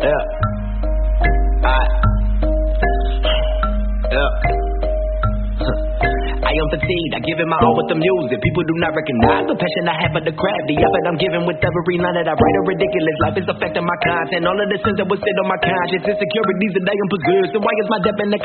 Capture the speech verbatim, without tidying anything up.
Yeah. Alright. Yeah. I am fatigued, I give it my all with the music. People do not recognize the passion I have for the craft. The effort I'm giving with every line that I write. A ridiculous life is affecting my content. All of the sins that would sit on my conscience. Insecurities that I am possessed. And why is my depth in the